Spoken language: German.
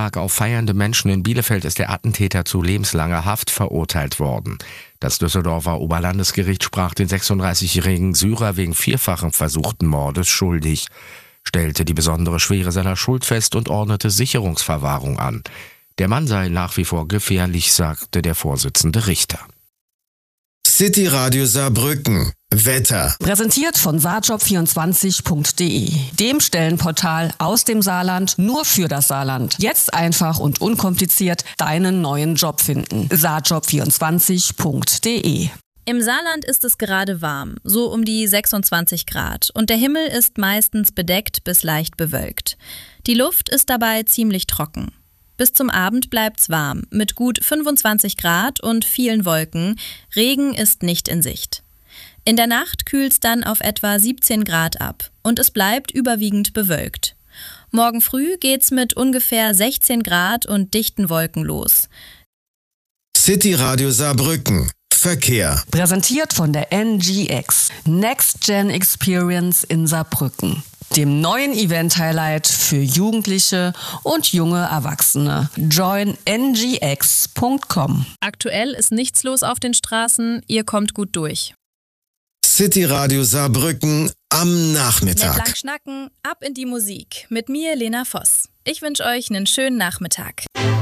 Anschlag auf feiernde Menschen in Bielefeld ist der Attentäter zu lebenslanger Haft verurteilt worden. Das Düsseldorfer Oberlandesgericht sprach den 36-jährigen Syrer wegen vierfachen versuchten Mordes schuldig, stellte die besondere Schwere seiner Schuld fest und ordnete Sicherungsverwahrung an. Der Mann sei nach wie vor gefährlich, sagte der Vorsitzende Richter. City Radio Saarbrücken. Wetter. Präsentiert von saarjob24.de, dem Stellenportal aus dem Saarland nur für das Saarland. Jetzt einfach und unkompliziert deinen neuen Job finden. saarjob24.de. Im Saarland ist es gerade warm, so um die 26 Grad, und der Himmel ist meistens bedeckt bis leicht bewölkt. Die Luft ist dabei ziemlich trocken. Bis zum Abend bleibt's warm, mit gut 25 Grad und vielen Wolken. Regen ist nicht in Sicht. In der Nacht kühlt's dann auf etwa 17 Grad ab und es bleibt überwiegend bewölkt. Morgen früh geht's mit ungefähr 16 Grad und dichten Wolken los. City Radio Saarbrücken. Verkehr. Präsentiert von der NGX, Next Gen Experience in Saarbrücken, dem neuen Event-Highlight für Jugendliche und junge Erwachsene. Join ngx.com. Aktuell ist nichts los auf den Straßen, ihr kommt gut durch. City Radio Saarbrücken am Nachmittag. Nicht lang schnacken, ab in die Musik. Mit mir, Lena Voss. Ich wünsche euch einen schönen Nachmittag.